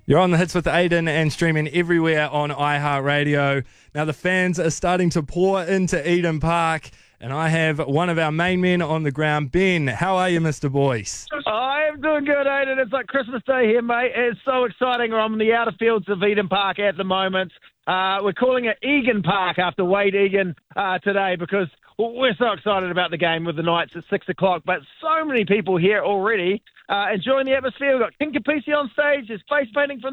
You're on the Hits with Aiden and streaming everywhere on iHeartRadio. Now the fans are starting to pour into Eden Park, and I have one of our main men on the ground. Ben, how are you, Mr. Boyce? I am doing good, Aiden. It's like Christmas Day here, mate. It's so exciting. I'm in the outer fields of Eden Park at the moment. We're calling it Egan Park after Wade Egan today because we're so excited about the game with the Knights at 6 o'clock. But so many people here already enjoying the atmosphere. We've got King Kapisi on stage. There's face painting from